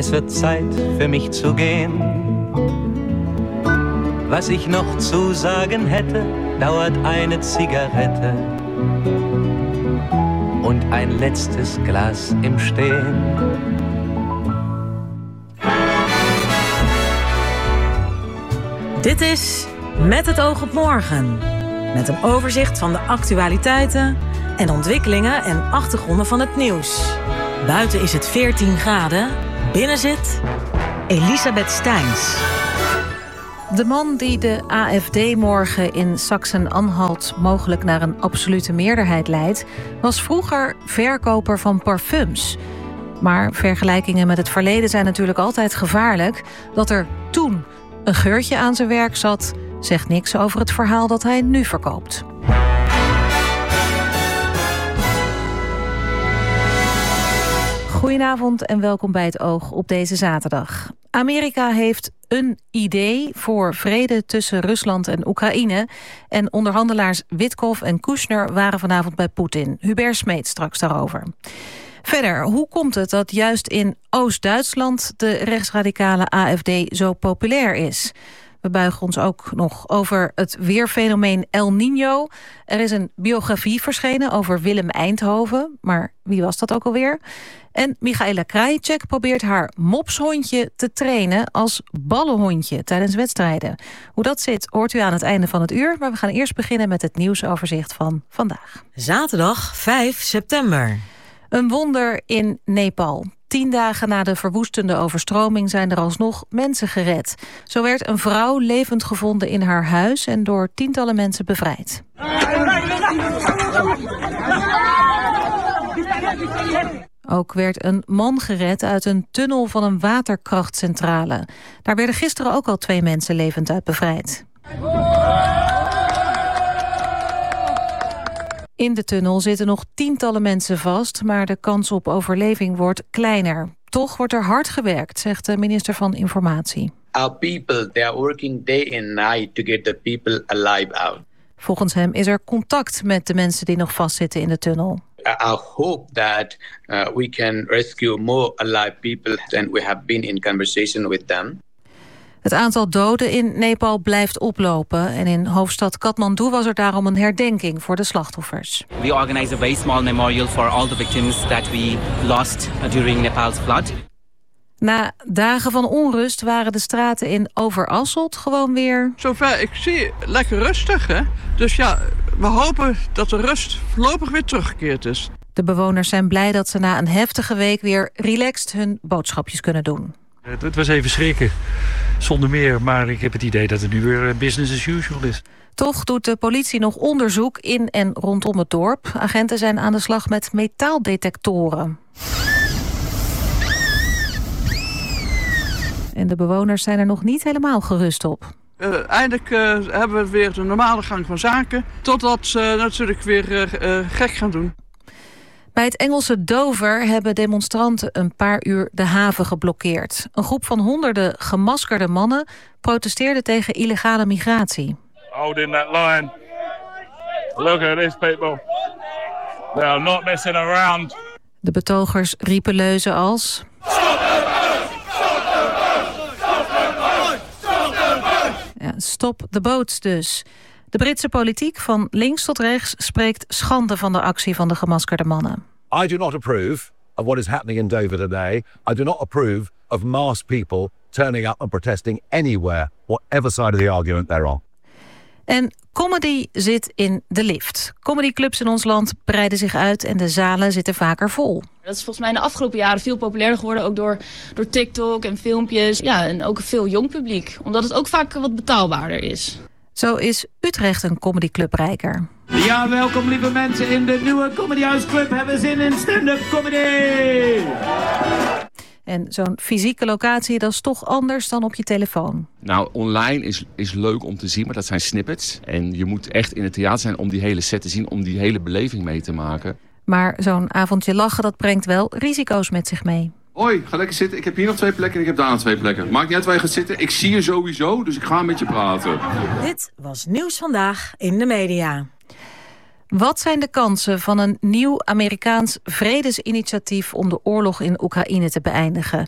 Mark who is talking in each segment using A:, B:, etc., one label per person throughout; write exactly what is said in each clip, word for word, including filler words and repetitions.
A: es wird Zeit für mich zu gehen. Was ich noch zu sagen hätte, dauert eine Zigarette und ein letztes Glas im Stehen.
B: Dit is Met het oog op morgen. Met een overzicht van de actualiteiten en ontwikkelingen en achtergronden van het nieuws. Buiten is het veertien graden. Binnen zit Elisabeth Steins. De man die de A F D morgen in Sachsen-Anhalt mogelijk naar een absolute meerderheid leidt, was vroeger verkoper van parfums. Maar vergelijkingen met het verleden zijn natuurlijk altijd gevaarlijk. Dat er toen een geurtje aan zijn werk zat, zegt niks over het verhaal dat hij nu verkoopt. Goedenavond en welkom bij het Oog op deze zaterdag. Amerika heeft een idee voor vrede tussen Rusland en Oekraïne. En onderhandelaars Witkoff en Kushner waren vanavond bij Poetin. Hubert Smeet straks daarover. Verder, hoe komt het dat juist in Oost-Duitsland de rechtsradicale A F D zo populair is? We buigen ons ook nog over het weerfenomeen El Niño. Er is een biografie verschenen over Willem Eindhoven. Maar wie was dat ook alweer? En Michaela Krajicek probeert haar mopshondje te trainen als ballenhondje tijdens wedstrijden. Hoe dat zit hoort u aan het einde van het uur. Maar we gaan eerst beginnen met het nieuwsoverzicht van vandaag.
C: Zaterdag vijf september.
B: Een wonder in Nepal. Tien dagen na de verwoestende overstroming zijn er alsnog mensen gered. Zo werd een vrouw levend gevonden in haar huis en door tientallen mensen bevrijd. Ook werd een man gered uit een tunnel van een waterkrachtcentrale. Daar werden gisteren ook al twee mensen levend uit bevrijd. In de tunnel zitten nog tientallen mensen vast, maar de kans op overleving wordt kleiner. Toch wordt er hard gewerkt, zegt de minister van Informatie.
D: Our people, they are working day and night to get the people alive out.
B: Volgens hem is er contact met de mensen die nog vastzitten in de tunnel.
D: I hope that uh, we can rescue more alive people, and we have been in conversation with them.
B: Het aantal doden in Nepal blijft oplopen en in hoofdstad Kathmandu was er daarom een herdenking voor de slachtoffers.
E: We organize a very small memorial for all the victims that we lost during Nepal's flood.
B: Na dagen van onrust waren de straten in Overasselt gewoon weer...
F: Zover ik zie, lekker rustig, hè? Dus ja, we hopen dat de rust voorlopig weer teruggekeerd is.
B: De bewoners zijn blij dat ze na een heftige week weer relaxed hun boodschapjes kunnen doen.
G: Het was even schrikken, zonder meer. Maar ik heb het idee dat het nu weer business as usual is.
B: Toch doet de politie nog onderzoek in en rondom het dorp. Agenten zijn aan de slag met metaaldetectoren. En de bewoners zijn er nog niet helemaal gerust op.
F: Uh, eindelijk uh, hebben we weer de normale gang van zaken. Totdat ze natuurlijk weer uh, uh, gek gaan doen.
B: Bij het Engelse Dover hebben demonstranten een paar uur de haven geblokkeerd. Een groep van honderden gemaskerde mannen protesteerde tegen illegale migratie.
H: Hold in that line. Look at this people. They are not messing around.
B: De betogers riepen leuzen als... Ja, stop the boats dus. De Britse politiek van links tot rechts spreekt schande van de actie van de gemaskerde mannen.
I: I do not approve of what is happening in Dover today. I do not approve of mass people turning up and protesting anywhere, whatever side of the argument they're on.
B: En comedy zit in de lift. Comedyclubs in ons land breiden zich uit en de zalen zitten vaker vol.
J: Dat is volgens mij in de afgelopen jaren veel populairder geworden. Ook door, door TikTok en filmpjes. Ja, en ook een veel jong publiek. Omdat het ook vaak wat betaalbaarder is.
B: Zo is Utrecht een comedyclub rijker.
K: Ja, welkom lieve mensen in de nieuwe Comedy House Club. Hebben we zin in stand-up comedy?
B: En zo'n fysieke locatie, dat is toch anders dan op je telefoon.
L: Nou, online is, is leuk om te zien, maar dat zijn snippets. En je moet echt in het theater zijn om die hele set te zien, om die hele beleving mee te maken.
B: Maar zo'n avondje lachen, dat brengt wel risico's met zich mee.
M: Hoi, ga lekker zitten. Ik heb hier nog twee plekken en ik heb daar nog twee plekken. Maakt niet uit waar je gaat zitten. Ik zie je sowieso, dus ik ga met je praten.
C: Dit was Nieuws Vandaag in de media.
B: Wat zijn de kansen van een nieuw Amerikaans vredesinitiatief om de oorlog in Oekraïne te beëindigen?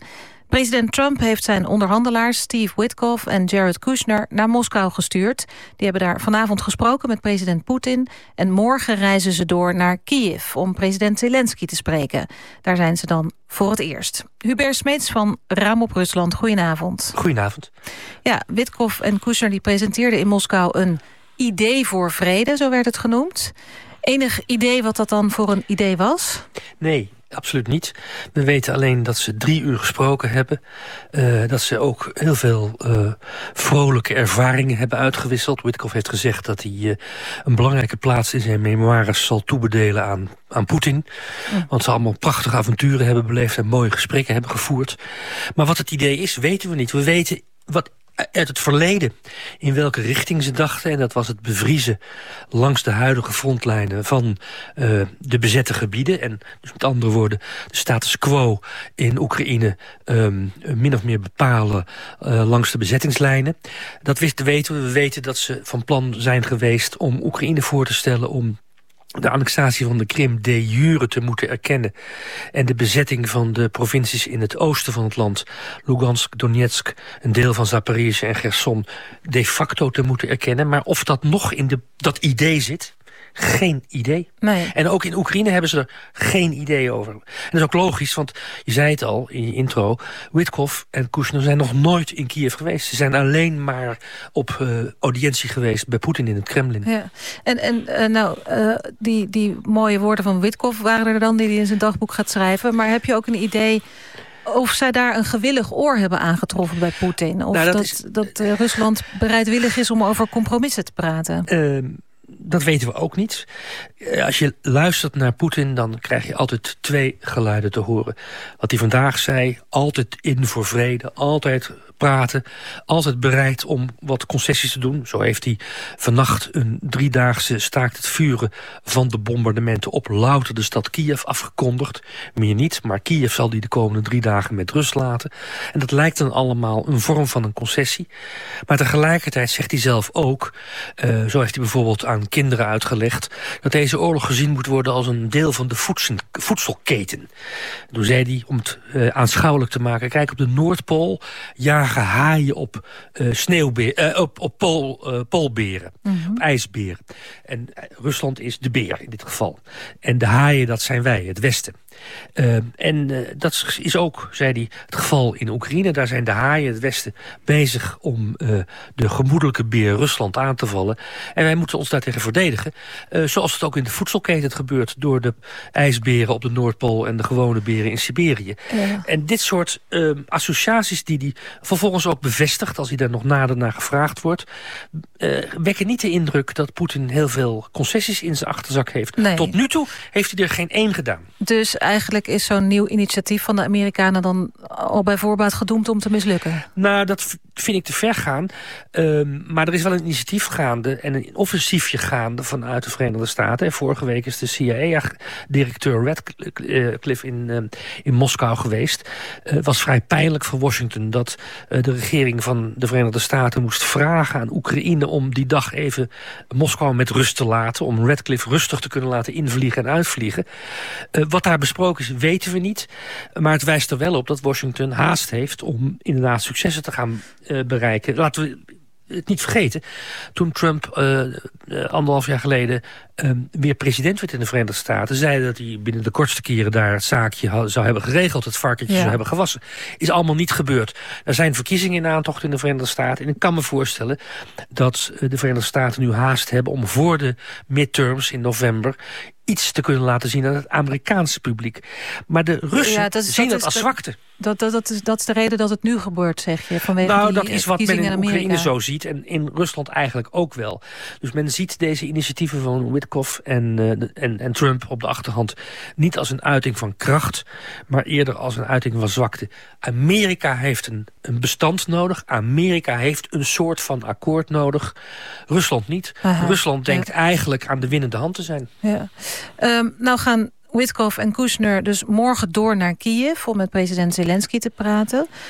B: President Trump heeft zijn onderhandelaars Steve Witkoff en Jared Kushner naar Moskou gestuurd. Die hebben daar vanavond gesproken met president Poetin. En morgen reizen ze door naar Kiev om president Zelensky te spreken. Daar zijn ze dan voor het eerst. Hubert Smeets van Raam op Rusland, goedenavond.
N: Goedenavond.
B: Ja, Witkoff en Kushner die presenteerden in Moskou een idee voor vrede, zo werd het genoemd. Enig idee wat dat dan voor een idee was?
N: Nee, absoluut niet. We weten alleen dat ze drie uur gesproken hebben. Uh, dat ze ook heel veel uh, vrolijke ervaringen hebben uitgewisseld. Witkoff heeft gezegd dat hij uh, een belangrijke plaats in zijn memoires zal toebedelen aan, aan Poetin. Ja. Want ze allemaal prachtige avonturen hebben beleefd en mooie gesprekken hebben gevoerd. Maar wat het idee is, weten we niet. We weten wat uit het verleden in welke richting ze dachten. En dat was het bevriezen langs de huidige frontlijnen van uh, de bezette gebieden. En dus met andere woorden, de status quo in Oekraïne um, min of meer bepalen uh, langs de bezettingslijnen. Dat wisten, weten we. We weten dat ze van plan zijn geweest om Oekraïne voor te stellen om de annexatie van de Krim de jure te moeten erkennen en de bezetting van de provincies in het oosten van het land, Lugansk, Donetsk, een deel van Zaporizhzhia en Gerson, de facto te moeten erkennen. Maar of dat nog in de, dat idee zit, geen idee.
B: Nee.
N: En ook in Oekraïne hebben ze er geen idee over. En dat is ook logisch, want je zei het al in je intro, Witkoff en Kushner zijn nog nooit in Kiev geweest. Ze zijn alleen maar op uh, audiëntie geweest bij Poetin in het Kremlin.
B: Ja. En, en uh, nou, uh, die, die mooie woorden van Witkoff waren er dan die hij in zijn dagboek gaat schrijven. Maar heb je ook een idee of zij daar een gewillig oor hebben aangetroffen bij Poetin? Of nou, dat, dat, is, dat uh, Rusland bereidwillig is om over compromissen te praten?
N: Uh, Dat weten we ook niet. Als je luistert naar Poetin, dan krijg je altijd twee geluiden te horen. Wat hij vandaag zei, altijd in voor vrede, altijd praten, altijd bereid om wat concessies te doen. Zo heeft hij vannacht een driedaagse staakt het vuren van de bombardementen op louter de stad Kiev afgekondigd. Meer niet, maar Kiev zal hij de komende drie dagen met rust laten. En dat lijkt dan allemaal een vorm van een concessie. Maar tegelijkertijd zegt hij zelf ook, uh, zo heeft hij bijvoorbeeld aan kinderen uitgelegd, dat deze oorlog gezien moet worden als een deel van de voedsel, voedselketen. Toen zei hij, om het uh, aanschouwelijk te maken, kijk, op de Noordpool jagen haaien op uh, sneeuwbeer, uh, op, op pool, uh, poolberen, mm-hmm. op ijsberen. En uh, Rusland is de beer in dit geval. En de haaien, dat zijn wij, het Westen. Uh, en uh, dat is ook, zei hij, het geval in Oekraïne. Daar zijn de haaien, het Westen, bezig om uh, de gemoedelijke beer Rusland aan te vallen. En wij moeten ons daartegen verdedigen. Uh, zoals het ook in de voedselketen gebeurt door de ijsberen op de Noordpool en de gewone beren in Siberië. Ja. En dit soort uh, associaties die hij vervolgens ook bevestigt, als hij daar nog nader naar gevraagd wordt, uh, wekken niet de indruk dat Poetin heel veel concessies in zijn achterzak heeft. Nee. Tot nu toe heeft hij er geen één gedaan.
B: Dus eigenlijk is zo'n nieuw initiatief van de Amerikanen dan al bij voorbaat gedoemd om te mislukken?
N: Nou, dat vind ik te ver gaan. Um, maar er is wel een initiatief gaande en een offensiefje gaande vanuit de Verenigde Staten. En vorige week is de C I A-directeur Radcliffe in, uh, in Moskou geweest. Het uh, was vrij pijnlijk voor Washington dat uh, de regering van de Verenigde Staten moest vragen aan Oekraïne om die dag even Moskou met rust te laten, om Radcliffe rustig te kunnen laten invliegen en uitvliegen. Uh, wat daar besproken is, weten we niet. Maar het wijst er wel op dat Washington haast heeft om inderdaad successen te gaan uh, bereiken. Laten we het niet vergeten. Toen Trump uh, uh, anderhalf jaar geleden uh, weer president werd in de Verenigde Staten, zei dat hij binnen de kortste keren daar het zaakje ha- zou hebben geregeld, het varkentje ja. zou hebben gewassen. Is allemaal niet gebeurd. Er zijn verkiezingen in aantocht in de Verenigde Staten en ik kan me voorstellen dat uh, de Verenigde Staten nu haast hebben om voor de midterms in november iets te kunnen laten zien aan het Amerikaanse publiek. Maar de Russen ja, dat is, zien dat, dat als zwakte.
B: Dat, dat, dat, is, dat is de reden dat het nu gebeurt, zeg je? Vanwege
N: nou,
B: die
N: dat is wat men in, in Oekraïne zo
B: ziet.
N: ziet. En in Rusland eigenlijk ook wel. Dus men ziet deze initiatieven van Witkoff en, uh, en, en Trump op de achterhand niet als een uiting van kracht, maar eerder als een uiting van zwakte. Amerika heeft een, een bestand nodig. Amerika heeft een soort van akkoord nodig. Rusland niet. Aha, Rusland denkt ja. eigenlijk aan de winnende hand te zijn.
B: Ja. Um, nou gaan Witkoff en Kushner dus morgen door naar Kiev om met president Zelensky te praten.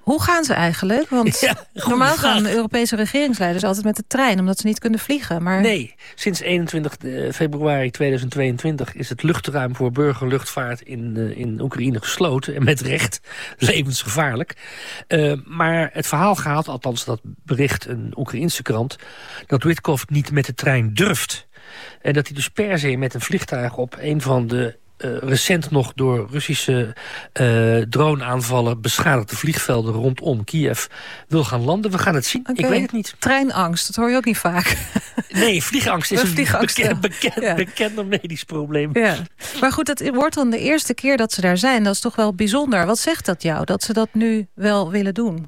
B: Hoe gaan ze eigenlijk? Want
N: ja,
B: normaal
N: vraag.
B: gaan Europese regeringsleiders altijd met de trein, omdat ze niet kunnen vliegen. Maar...
N: Nee, sinds eenentwintig februari tweeduizend tweeëntwintig is het luchtruim voor burgerluchtvaart in, uh, in Oekraïne gesloten. En met recht, levensgevaarlijk. Uh, maar het verhaal gaat, althans dat bericht een Oekraïense krant, dat Witkov niet met de trein durft. En dat hij dus per se met een vliegtuig op een van de Uh, recent nog door Russische uh, drone-aanvallen beschadigde vliegvelden rondom Kiev wil gaan landen. We gaan het zien. Okay. Ik weet het niet.
B: Treinangst, dat hoor je ook niet vaak.
N: Nee, vliegangst is een
B: vliegangst,
N: beken,
B: ja.
N: beken,
B: ja.
N: bekender medisch probleem.
B: Ja. Maar goed, het wordt dan de eerste keer dat ze daar zijn. Dat is toch wel bijzonder. Wat zegt dat jou, dat ze dat nu wel willen doen?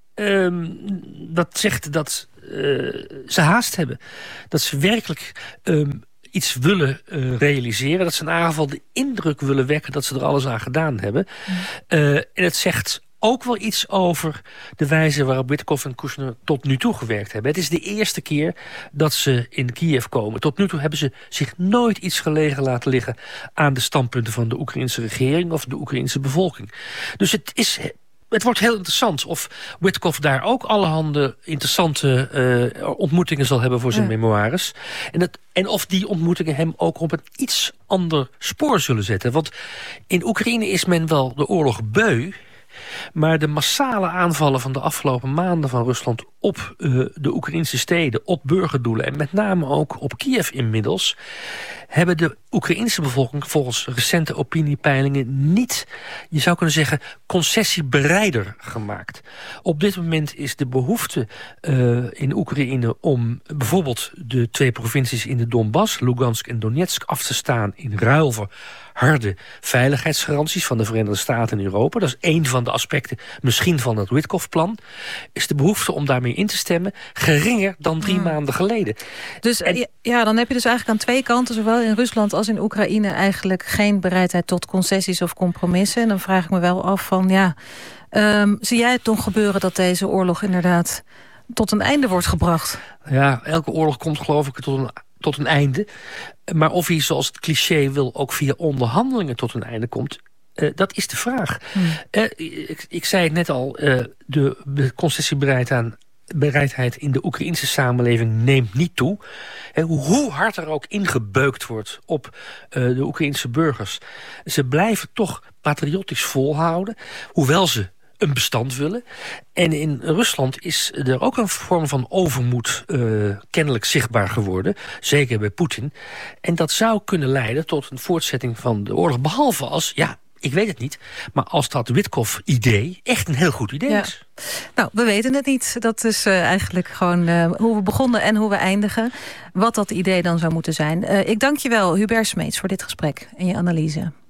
N: Um, dat zegt dat uh, ze haast hebben. Dat ze werkelijk Um, iets willen uh, realiseren. Dat ze in ieder geval de indruk willen wekken dat ze er alles aan gedaan hebben. Mm. Uh, en het zegt ook wel iets over de wijze waarop Witkov en Kushner tot nu toe gewerkt hebben. Het is de eerste keer dat ze in Kiev komen. Tot nu toe hebben ze zich nooit iets gelegen laten liggen aan de standpunten van de Oekraïnse regering of de Oekraïnse bevolking. Dus het is... Het wordt heel interessant of Witkov daar ook allerhande interessante uh, ontmoetingen zal hebben voor zijn ja. memoires. En, het, en of die ontmoetingen hem ook op een iets ander spoor zullen zetten. Want in Oekraïne is men wel de oorlog beu. Maar de massale aanvallen van de afgelopen maanden van Rusland op uh, de Oekraïnse steden, op burgerdoelen en met name ook op Kiev inmiddels, hebben de Oekraïnse bevolking volgens recente opiniepeilingen niet, je zou kunnen zeggen, concessiebereider gemaakt. Op dit moment is de behoefte uh, in Oekraïne om bijvoorbeeld de twee provincies in de Donbass, Lugansk en Donetsk, af te staan in ruil voor harde veiligheidsgaranties van de Verenigde Staten en Europa. Dat is één van de aspecten misschien van het Witkov-plan. Is de behoefte om daarmee in te stemmen geringer dan drie hmm. maanden geleden.
B: Dus en, ja, dan heb je dus eigenlijk aan twee kanten, zowel in Rusland als in Oekraïne, eigenlijk geen bereidheid tot concessies of compromissen. En dan vraag ik me wel af van, ja, um, zie jij het toch gebeuren dat deze oorlog inderdaad tot een einde wordt gebracht?
N: Ja, elke oorlog komt geloof ik tot een tot een einde. Maar of hij, zoals het cliché wil, ook via onderhandelingen tot een einde komt, uh, dat is de vraag. Hmm. Uh, ik, ik zei het net al, uh, de concessiebereidheid in de Oekraïnse samenleving neemt niet toe. Uh, hoe hard er ook ingebeukt wordt op uh, de Oekraïnse burgers. Ze blijven toch patriotisch volhouden, hoewel ze een bestand willen. En in Rusland is er ook een vorm van overmoed uh, kennelijk zichtbaar geworden. Zeker bij Poetin. En dat zou kunnen leiden tot een voortzetting van de oorlog. Behalve als, ja, ik weet het niet, maar als dat Witkov-idee echt een heel goed idee ja. is.
B: Nou, we weten het niet. Dat is uh, eigenlijk gewoon uh, hoe we begonnen en hoe we eindigen. Wat dat idee dan zou moeten zijn. Uh, ik dank je wel, Hubert Smeets, voor dit gesprek en je analyse.